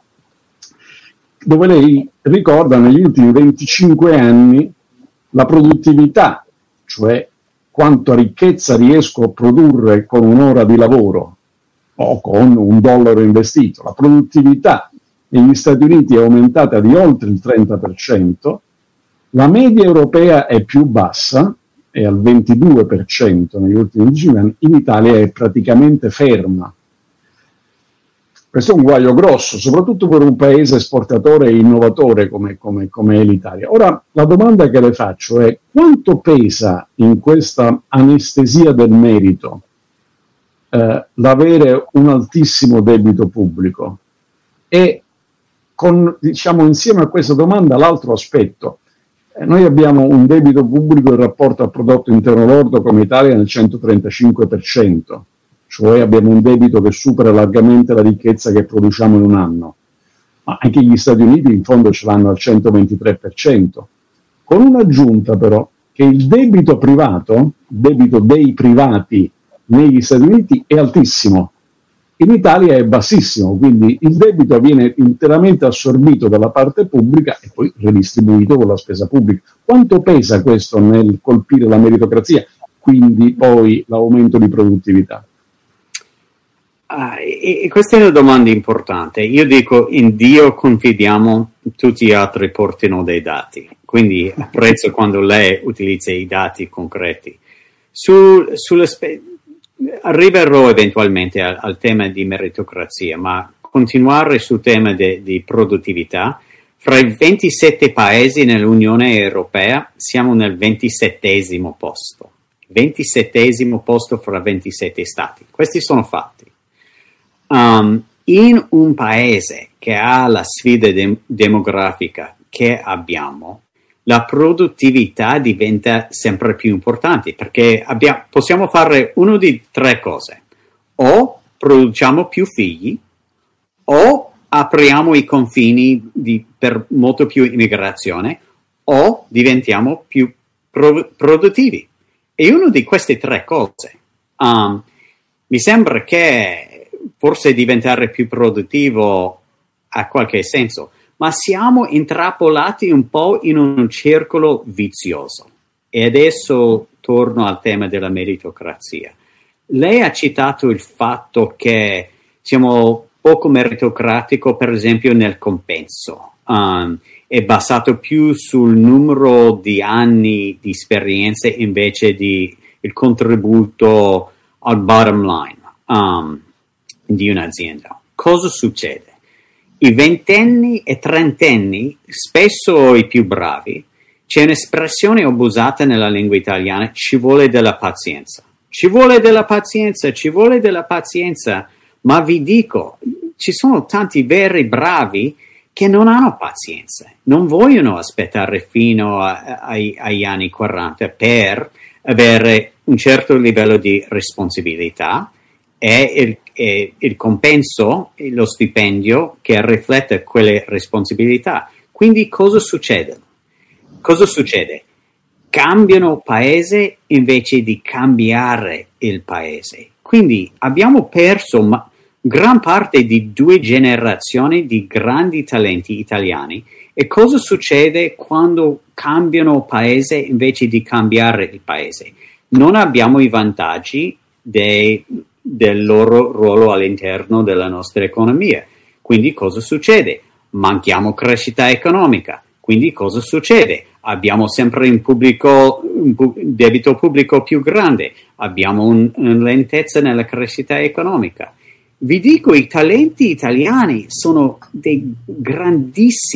dove lei ricorda negli ultimi venticinque anni la produttività, cioè quanta ricchezza riesco a produrre con un'ora di lavoro o con un dollaro investito. La produttività negli Stati Uniti è aumentata di oltre il trenta per cento, la media europea è più bassa, è al ventidue per cento negli ultimi venticinque anni, in Italia è praticamente ferma. Questo è un guaio grosso, soprattutto per un paese esportatore e innovatore come, come, come è l'Italia. Ora, la domanda che le faccio è: quanto pesa in questa anestesia del merito eh, l'avere un altissimo debito pubblico? E con, diciamo, insieme a questa domanda l'altro aspetto. Noi abbiamo un debito pubblico in rapporto al prodotto interno lordo come Italia nel centotrentacinque per cento, cioè abbiamo un debito che supera largamente la ricchezza che produciamo in un anno. Ma anche gli Stati Uniti in fondo ce l'hanno al centoventitré per cento, con un'aggiunta però che il debito privato, il debito dei privati negli Stati Uniti è altissimo. In Italia è bassissimo, quindi il debito viene interamente assorbito dalla parte pubblica e poi redistribuito con la spesa pubblica. Quanto pesa questo nel colpire la meritocrazia, quindi poi l'aumento di produttività? Ah, e, e questa è una domanda importante. Io dico, in Dio confidiamo, tutti gli altri portino dei dati, quindi apprezzo quando lei utilizza i dati concreti. Su, sulle spe- Arriverò eventualmente al, al tema di meritocrazia, ma continuare sul tema de, di produttività. Fra i ventisette paesi nell'Unione Europea siamo nel ventisettesimo posto. ventisettesimo posto fra ventisette stati. Questi sono fatti. Um, in un paese che ha la sfida de- demografica che abbiamo, la produttività diventa sempre più importante, perché abbiamo, possiamo fare una di tre cose: o produciamo più figli, o apriamo i confini di, per molto più immigrazione, o diventiamo più pro, produttivi. E una di queste tre cose um, mi sembra che forse diventare più produttivo ha qualche senso, ma siamo intrappolati un po' in un circolo vizioso. E adesso torno al tema della meritocrazia. Lei ha citato il fatto che siamo poco meritocratico, per esempio, nel compenso. Um, è basato più sul numero di anni di esperienze invece di il contributo al bottom line um, di un'azienda. Cosa succede? I ventenni e trentenni, spesso i più bravi, c'è un'espressione abusata nella lingua italiana: ci vuole della pazienza. Ci vuole della pazienza, ci vuole della pazienza, ma vi dico, ci sono tanti veri bravi che non hanno pazienza, non vogliono aspettare fino a, ai, agli anni quaranta per avere un certo livello di responsabilità e il, e il compenso, lo stipendio che riflette quelle responsabilità. Quindi cosa succede? Cosa succede? Cambiano paese invece di cambiare il paese. Quindi abbiamo perso ma, gran parte di due generazioni di grandi talenti italiani. E cosa succede quando cambiano paese invece di cambiare il paese? Non abbiamo i vantaggi dei del loro ruolo all'interno della nostra economia. Quindi cosa succede? Manchiamo crescita economica. Quindi cosa succede? Abbiamo sempre un, pubblico, un pu- debito pubblico più grande, abbiamo un, una lentezza nella crescita economica. Vi dico, i talenti italiani sono dei grandissimi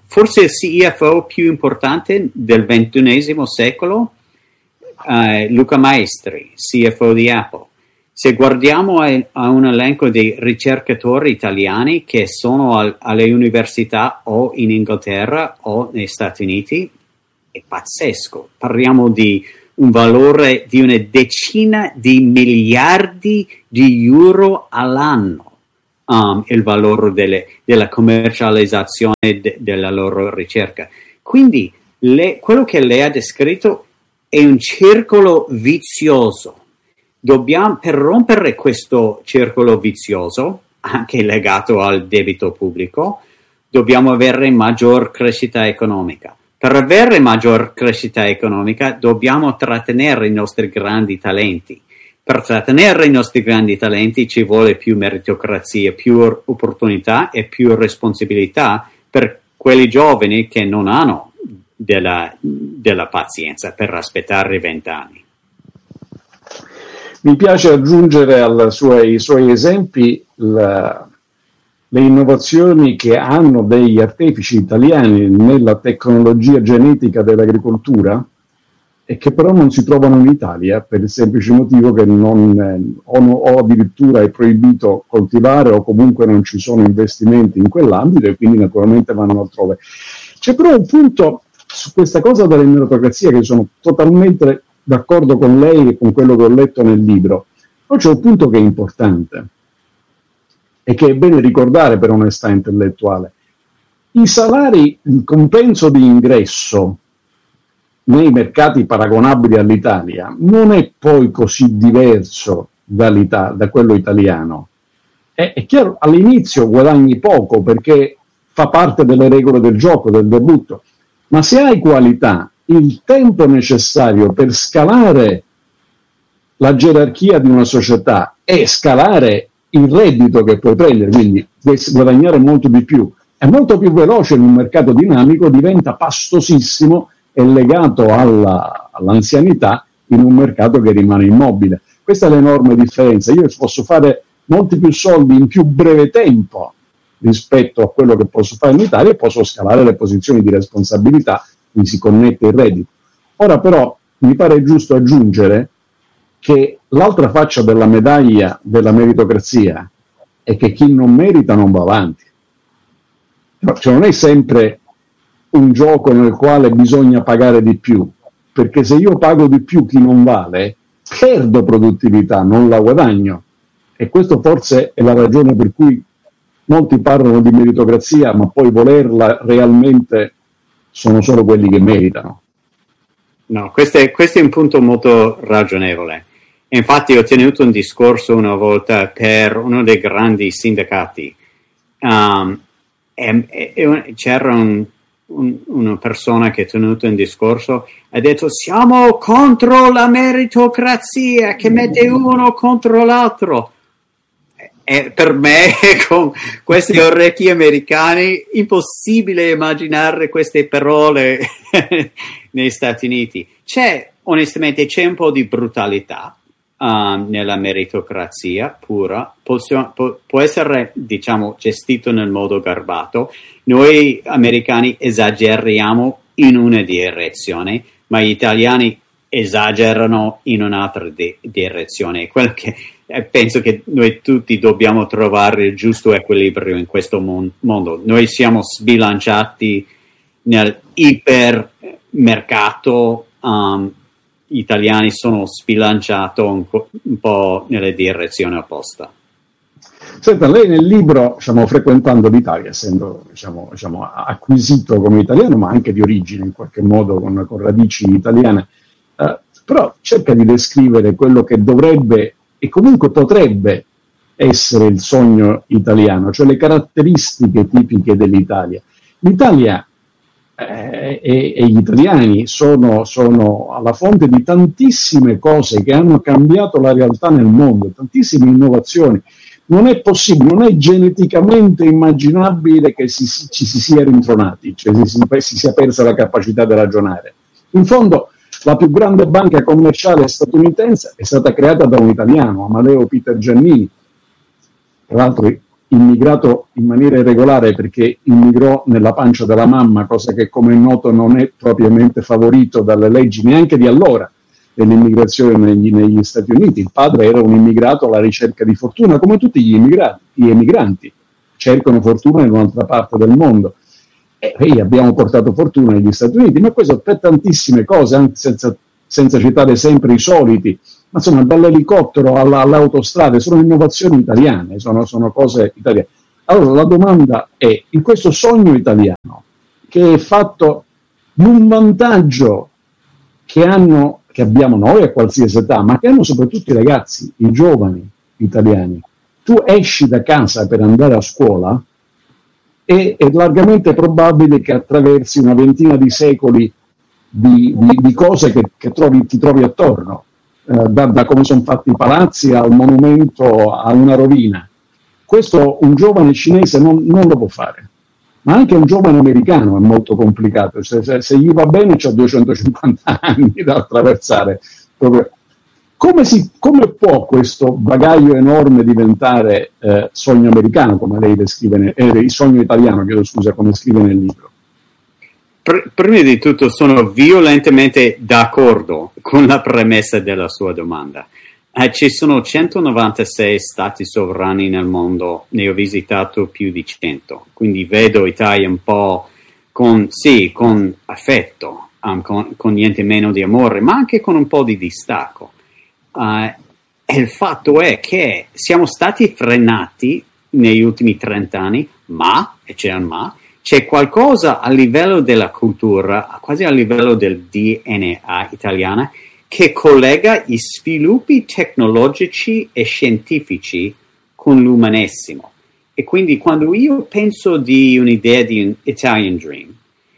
forse il C E F O più importante del ventunesimo secolo, uh, Luca Maestri, C F O di Apple. Se guardiamo a, a un elenco di ricercatori italiani che sono al, alle università o in Inghilterra o negli Stati Uniti, è pazzesco. Parliamo di un valore di una decina di miliardi di euro all'anno, um, il valore delle, della commercializzazione de, della loro ricerca. Quindi le, quello che lei ha descritto è un circolo vizioso. Dobbiamo, per rompere questo circolo vizioso, anche legato al debito pubblico, dobbiamo avere maggior crescita economica. Per avere maggior crescita economica dobbiamo trattenere i nostri grandi talenti. Per trattenere i nostri grandi talenti ci vuole più meritocrazia, più opportunità e più responsabilità per quelli giovani che non hanno della, della pazienza per aspettare vent'anni. Mi piace aggiungere ai suoi, suoi esempi la, le innovazioni che hanno degli artefici italiani nella tecnologia genetica dell'agricoltura e che però non si trovano in Italia per il semplice motivo che non, o, o addirittura è proibito coltivare o comunque non ci sono investimenti in quell'ambito e quindi naturalmente vanno altrove. C'è però un punto su questa cosa della meritocrazia che sono totalmente d'accordo con lei e con quello che ho letto nel libro. Poi c'è un punto che è importante e che è bene ricordare per onestà intellettuale. I salari, il compenso di ingresso nei mercati paragonabili all'Italia non è poi così diverso da quello italiano. È, è chiaro, all'inizio guadagni poco perché fa parte delle regole del gioco, del debutto, ma se hai qualità, il tempo necessario per scalare la gerarchia di una società e scalare il reddito che puoi prendere, quindi guadagnare molto di più, è molto più veloce in un mercato dinamico, diventa pastosissimo e legato alla, all'anzianità in un mercato che rimane immobile. Questa è l'enorme differenza. Io posso fare molti più soldi in più breve tempo rispetto a quello che posso fare in Italia e posso scalare le posizioni di responsabilità, quindi si connette il reddito. Ora però mi pare giusto aggiungere che l'altra faccia della medaglia della meritocrazia è che chi non merita non va avanti. Cioè non è sempre un gioco nel quale bisogna pagare di più, perché se io pago di più chi non vale, perdo produttività, non la guadagno. E questo forse è la ragione per cui molti parlano di meritocrazia, ma poi volerla realmente sono solo quelli che meritano. No, questo è, questo è un punto molto ragionevole. Infatti ho tenuto un discorso una volta per uno dei grandi sindacati. Um, e, e, c'era un, un, una persona che ha tenuto un discorso e ha detto siamo contro la meritocrazia che mette uno contro l'altro. E per me, con questi orecchi americani, impossibile immaginare queste parole negli Stati Uniti. C'è, onestamente, c'è un po' di brutalità uh, nella meritocrazia pura. Possi- po- può essere, diciamo, gestito nel modo garbato. Noi americani esageriamo in una direzione, ma gli italiani esagerano in un'altra di- direzione. Quello che penso che noi tutti dobbiamo trovare il giusto equilibrio in questo mon- mondo. Noi siamo sbilanciati nel ipermercato, um, gli italiani sono sbilanciati un, co- un po' nella direzione opposta. Senta, lei nel libro, diciamo, frequentando l'Italia, essendo diciamo, diciamo, acquisito come italiano, ma anche di origine in qualche modo con, con radici italiane, eh, però cerca di descrivere quello che dovrebbe e comunque potrebbe essere il sogno italiano, cioè le caratteristiche tipiche dell'Italia. L'Italia eh, e, e gli italiani sono, sono alla fonte di tantissime cose che hanno cambiato la realtà nel mondo, tantissime innovazioni. Non è possibile, non è geneticamente immaginabile che si, ci si sia rintronati, cioè si, si sia persa la capacità di ragionare. In fondo, la più grande banca commerciale statunitense è stata creata da un italiano, Amadeo Peter Giannini, tra l'altro immigrato in maniera irregolare perché immigrò nella pancia della mamma, cosa che come è noto non è propriamente favorito dalle leggi neanche di allora dell'immigrazione negli, negli Stati Uniti. Il padre era un immigrato alla ricerca di fortuna, come tutti gli immigrati, gli emigranti cercano fortuna in un'altra parte del mondo. E noi abbiamo portato fortuna negli Stati Uniti, ma questo per tantissime cose, anche senza, senza citare sempre i soliti, ma insomma dall'elicottero alla, all'autostrada, sono innovazioni italiane, sono, sono cose italiane. Allora la domanda è, in questo sogno italiano, che è fatto di un vantaggio che, hanno, che abbiamo noi a qualsiasi età, ma che hanno soprattutto i ragazzi, i giovani italiani, tu esci da casa per andare a scuola, e è largamente probabile che attraversi una ventina di secoli di, di, di cose che, che trovi, ti trovi attorno, eh, da, da come sono fatti i palazzi al monumento a una rovina. Questo un giovane cinese non, non lo può fare, ma anche un giovane americano è molto complicato. Se, se, se gli va bene c'ha duecentocinquanta anni da attraversare. Come, si, come può questo bagaglio enorme diventare eh, sogno americano, come lei descrive, eh, sogno italiano, chiedo scusa, come scrive nel libro? Pr- prima di tutto sono violentemente d'accordo con la premessa della sua domanda. Eh, ci sono centonovantasei stati sovrani nel mondo, ne ho visitato più di cento, quindi vedo Italia un po' con, sì, con affetto, um, con, con niente meno di amore, ma anche con un po' di distacco. Uh, e il fatto è che siamo stati frenati negli ultimi trent'anni, ma, e c'è un ma, c'è qualcosa a livello della cultura, quasi a livello del D N A italiana, che collega gli sviluppi tecnologici e scientifici con l'umanesimo. E quindi quando io penso di un'idea di un Italian Dream,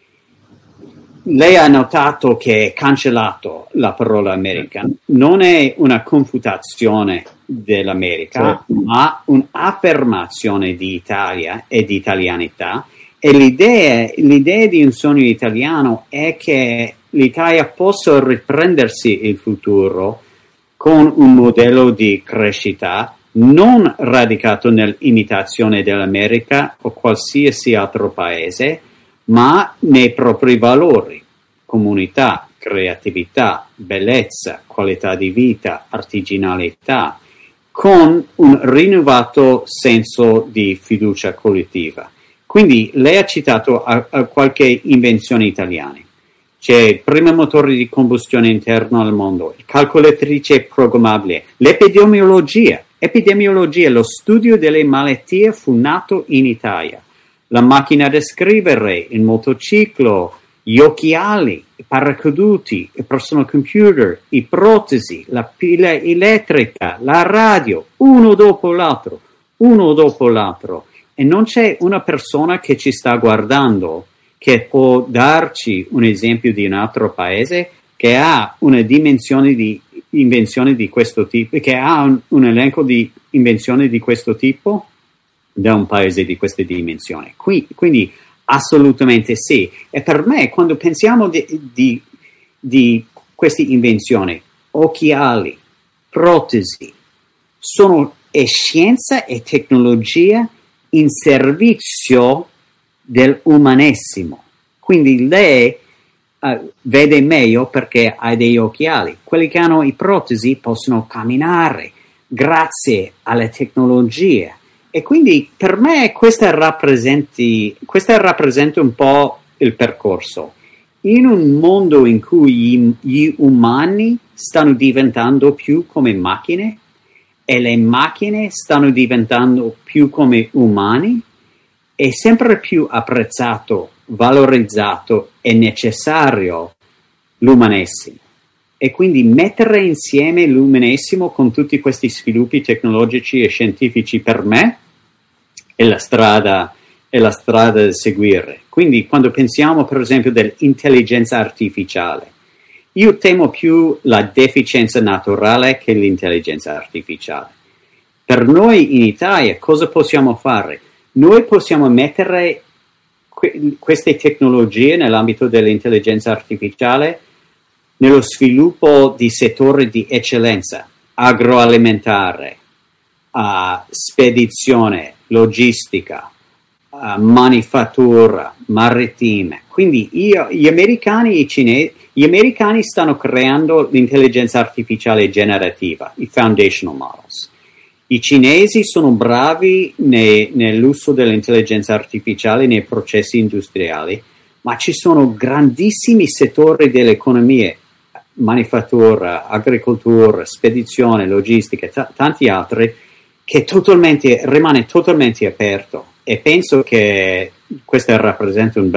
lei ha notato che è cancellato la parola American. Non è una confutazione dell'America, sì, ma un'affermazione di Italia e di italianità. E l'idea, l'idea di un sogno italiano è che l'Italia possa riprendersi il futuro con un modello di crescita non radicato nell'imitazione dell'America o qualsiasi altro paese, ma nei propri valori: comunità, creatività, bellezza, qualità di vita, artigianalità, con un rinnovato senso di fiducia collettiva. Quindi lei ha citato a, a qualche invenzione italiana. C'è il primo motore di combustione interno al mondo, il calcolatrice programmabile, l'epidemiologia. Epidemiologia, lo studio delle malattie fu nato in Italia. La macchina da scrivere, il motociclo, gli occhiali, i paracaduti, il personal computer, i protesi, la pila elettrica, la radio, uno dopo l'altro, uno dopo l'altro. E non c'è una persona che ci sta guardando che può darci un esempio di un altro paese che ha una dimensione di invenzione di questo tipo, che ha un, un elenco di invenzioni di questo tipo da un paese di queste dimensioni. Qui, quindi assolutamente sì. E per me, quando pensiamo di, di, di queste invenzioni, occhiali, protesi, sono è scienza e tecnologia in servizio dell'umanesimo. Quindi lei uh, vede meglio perché ha degli occhiali. Quelli che hanno i protesi possono camminare grazie alle tecnologie. E quindi per me questa rappresenti, questa rappresenta un po' il percorso. In un mondo in cui gli, gli umani stanno diventando più come macchine e le macchine stanno diventando più come umani, è sempre più apprezzato, valorizzato e necessario l'umanesimo. E quindi mettere insieme l'umanesimo con tutti questi sviluppi tecnologici e scientifici per me è la strada, è la strada da seguire. Quindi quando pensiamo per esempio dell'intelligenza artificiale, io temo più la deficienza naturale che l'intelligenza artificiale. Per noi in Italia cosa possiamo fare? Noi possiamo mettere que- queste tecnologie nell'ambito dell'intelligenza artificiale nello sviluppo di settori di eccellenza, agroalimentare, uh, spedizione, logistica, uh, manifattura, marittime. Quindi io, gli americani e i cinesi, gli americani stanno creando l'intelligenza artificiale generativa, i foundational models. I cinesi sono bravi ne, nell'uso dell'intelligenza artificiale nei processi industriali, ma ci sono grandissimi settori dell'economia, manifattura, agricoltura, spedizione, logistica, t- tanti altri, che totalmente, rimane totalmente aperto. E penso che questo rappresenta un